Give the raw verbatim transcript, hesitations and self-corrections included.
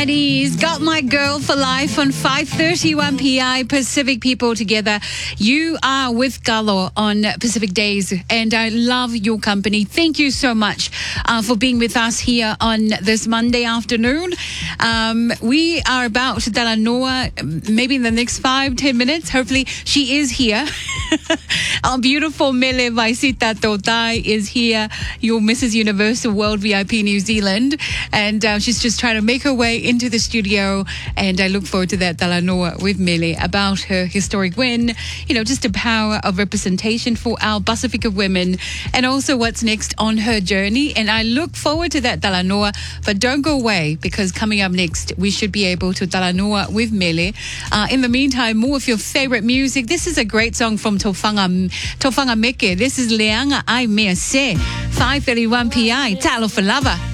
That is Got My Girl for Life on five thirty-one P I Pacific People Together. You are with Galo on Pacific Days, and I love your company. Thank you so much uh, for being with us here on this Monday afternoon. Um, we are about to Talanoa maybe in the next five, ten minutes. Hopefully she is here. Our beautiful Mele Vaisita Totai is here, your Missus Universal World V I P New Zealand, and uh, she's just trying to make her way into the studio, and I look forward to that Talanoa with Mele about her historic win, you know, just the power of representation for our Pasifika women, and also what's next on her journey. And I look forward to that Talanoa, but don't go away, because coming up next we should be able to Talanoa with Mele. Uh, in the meantime, more of your favorite music. This is a great song from Tofanga Tofanga Meke. This is Leanga Ai Mea Se. five thirty-one P I, Talo for Lover.